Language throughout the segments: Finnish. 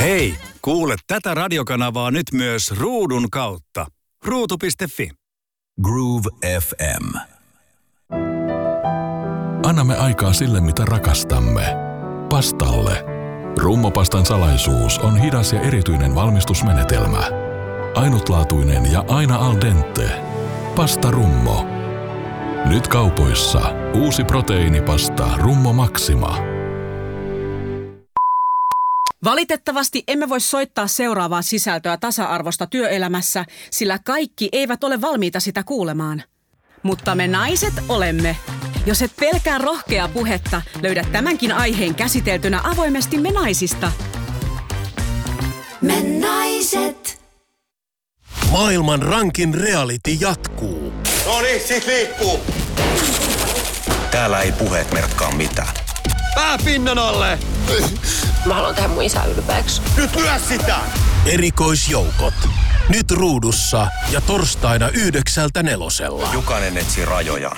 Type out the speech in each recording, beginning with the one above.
Hei, kuule tätä radiokanavaa nyt myös ruudun kautta. Ruutu.fi. Groove FM. Annamme aikaa sille, mitä rakastamme. Pastalle. Rummopastan salaisuus on hidas ja erityinen valmistusmenetelmä. Ainutlaatuinen ja aina al dente. Pasta Rummo. Nyt kaupoissa uusi proteiinipasta Rummo Maxima. Valitettavasti emme voi soittaa seuraavaa sisältöä tasa-arvosta työelämässä, sillä kaikki eivät ole valmiita sitä kuulemaan. Mutta me naiset olemme. Jos et pelkää rohkeaa puhetta, löydät tämänkin aiheen käsiteltynä avoimesti Me naisista. Me naiset. Maailman rankin reality jatkuu. No niin, sit liikkuu. Täällä ei puheet merkkaa mitään. Pää pinnan alle! Mä haluan tehdä mun isä ylpeäksi. Nyt lyö sitä! Erikoisjoukot. Nyt ruudussa ja torstaina 9:00 Jokainen etsii rajojaan.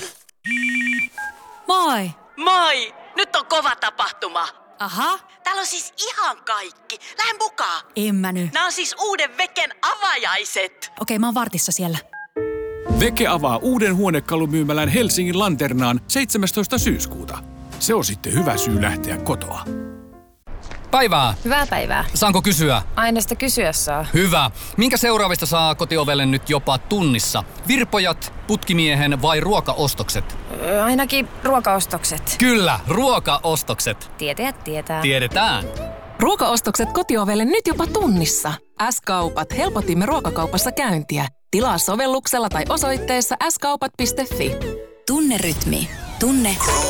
Moi! Moi! Nyt on kova tapahtuma. Aha. Täällä on siis ihan kaikki. Lähde mukaan. En mä nyt. Nämä on siis uuden Veken avajaiset. Okei, mä oon vartissa siellä. Veke avaa uuden huonekalumyymälän Helsingin Lanternaan 17. syyskuuta. Se on sitten hyvä syy lähteä kotoa. Päivää. Hyvää päivää. Saanko kysyä? Aina sitä kysyä saa. Hyvä. Minkä seuraavista saa kotiovelle nyt jopa tunnissa? Virpojat, putkimiehen vai ruokaostokset? Ainakin ruokaostokset. Kyllä, ruokaostokset. Tietäjät tietää. Tiedetään. Ruokaostokset kotiovelle nyt jopa tunnissa. S-kaupat helpotimme ruokakaupassa käyntiä. Tilaa sovelluksella tai osoitteessa skaupat.fi. Tunne rytmi. Tunne